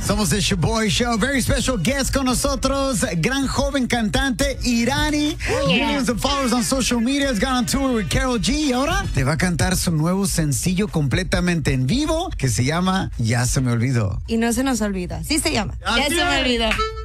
Somos el Shoboy Show. Very special guest con nosotros. Gran joven cantante Irani. Millions of followers on social media. Has gone on tour with Karol G. Y ahora te va a cantar su nuevo sencillo completamente en vivo que se llama Ya se me olvidó. Y no se nos olvida. Sí se llama. Ya se me olvidó.